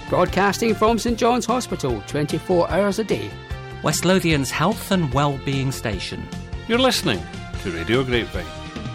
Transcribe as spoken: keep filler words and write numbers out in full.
Broadcasting from St John's Hospital twenty-four hours a day. West Lothian's health and well-being station. You're listening to Radio Grapevine.